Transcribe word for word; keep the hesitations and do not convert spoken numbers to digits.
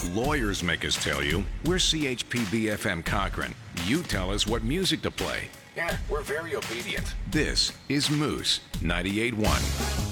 lawyers make us tell you. We're C H P B F M Cochrane. You tell us what music to play. Yeah, we're very obedient. This is Moose ninety-eight point one.